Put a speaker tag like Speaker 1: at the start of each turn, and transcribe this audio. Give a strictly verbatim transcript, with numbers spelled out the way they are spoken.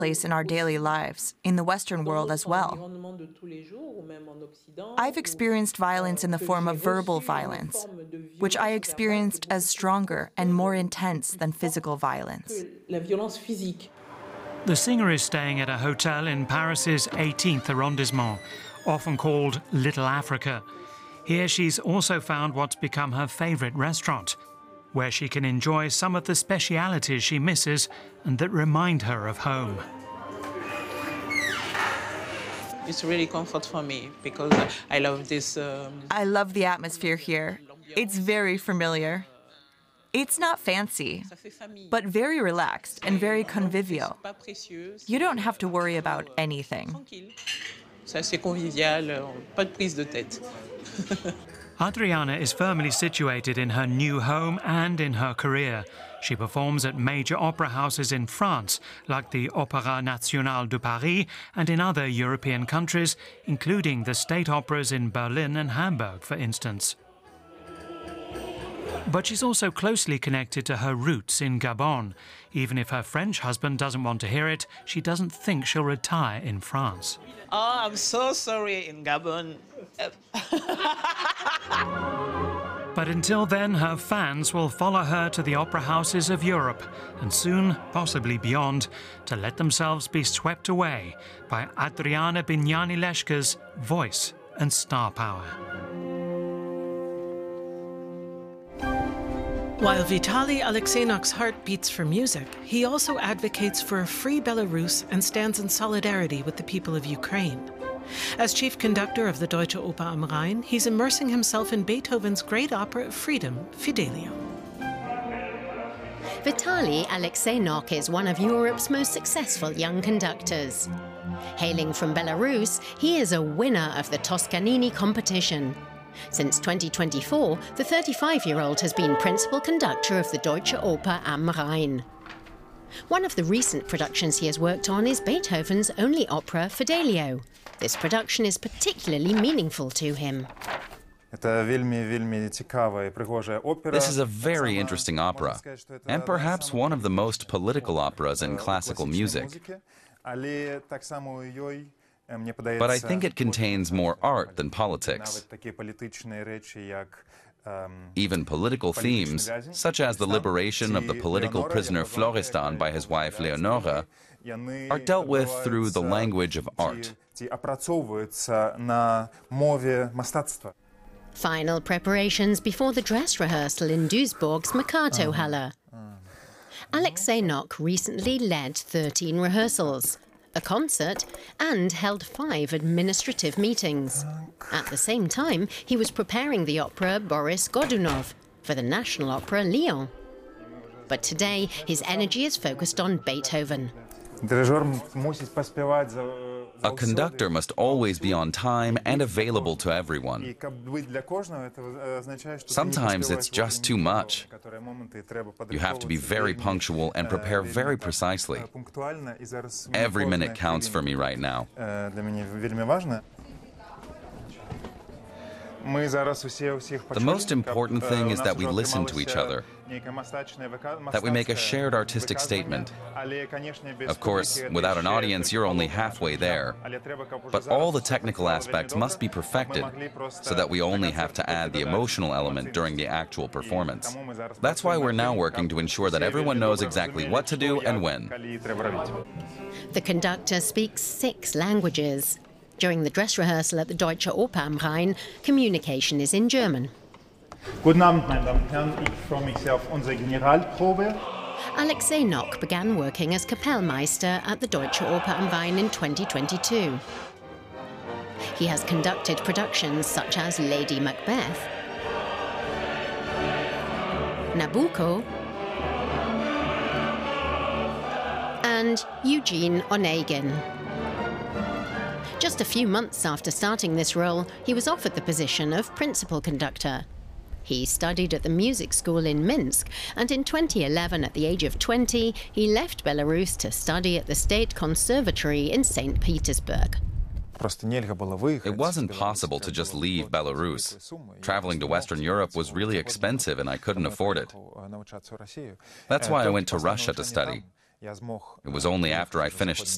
Speaker 1: place in our daily lives, in the Western world as well. I've experienced violence in the form of verbal violence, which I experienced as stronger and more intense than physical violence.
Speaker 2: The singer is staying at a hotel in Paris's eighteenth arrondissement, often called Little Africa. Here she's also found what's become her favorite restaurant, where she can enjoy some of the specialities she misses and that remind her of home.
Speaker 3: It's really comfort for me because I love this. Um...
Speaker 1: I love the atmosphere here. It's very familiar. It's not fancy, but very relaxed and very convivial. You don't have to worry about anything.
Speaker 2: Adriana is firmly situated in her new home and in her career. She performs at major opera houses in France, like the Opéra National de Paris, and in other European countries, including the state operas in Berlin and Hamburg, for instance. But she's also closely connected to her roots in Gabon. Even if her French husband doesn't want to hear it, she doesn't think she'll retire in France.
Speaker 3: Oh, I'm so sorry, in Gabon.
Speaker 2: But until then, her fans will follow her to the opera houses of Europe, and soon, possibly beyond, to let themselves be swept away by Adriana Bignani Leshka's voice and star power.
Speaker 4: While Vitaly Alexeynok's heart beats for music, he also advocates for a free Belarus and stands in solidarity with the people of Ukraine. As chief conductor of the Deutsche Oper am Rhein, he's immersing himself in Beethoven's great opera of freedom, Fidelio.
Speaker 5: Vitaly Alexeynok is one of Europe's most successful young conductors. Hailing from Belarus, he is a winner of the Toscanini competition. Since twenty twenty-four, the thirty-five-year-old has been principal conductor of the Deutsche Oper am Rhein. One of the recent productions he has worked on is Beethoven's only opera, Fidelio. This production is particularly meaningful to him.
Speaker 6: This is a very interesting opera, and perhaps one of the most political operas in classical music. But I think it contains more art than politics. Even political themes, such as the liberation of the political prisoner Florestan by his wife Leonora, are dealt with through the language of art.
Speaker 5: Final preparations before the dress rehearsal in Duisburg's Mercato Halle. Alexeynok recently led thirteen rehearsals, a concert, and held five administrative meetings. At the same time, he was preparing the opera Boris Godunov for the National Opera Lyon. But today, his energy is focused on Beethoven.
Speaker 6: A conductor must always be on time and available to everyone. Sometimes it's just too much. You have to be very punctual and prepare very precisely. Every minute counts for me right now. The most important thing is that we listen to each other, that we make a shared artistic statement. Of course, without an audience, you're only halfway there. But all the technical aspects must be perfected, so that we only have to add the emotional element during the actual performance. That's why we're now working to ensure that everyone knows exactly what to do and when.
Speaker 5: The conductor speaks six languages. During the dress rehearsal at the Deutsche Oper am Rhein, communication is in German.
Speaker 7: Guten Abend, meine Damen und Herren. Ich freue mich sehr auf unsere Generalprobe.
Speaker 5: Alexeynok began working as Kapellmeister at the Deutsche Oper am Rhein in twenty twenty-two. He has conducted productions such as Lady Macbeth, Nabucco, and Eugene Onegin. Just a few months after starting this role, he was offered the position of principal conductor. He studied at the music school in Minsk, and in twenty eleven, at the age of twenty, he left Belarus to study at the State Conservatory in Saint Petersburg.
Speaker 6: It wasn't possible to just leave Belarus. Traveling to Western Europe was really expensive and I couldn't afford it. That's why I went to Russia to study. It was only after I finished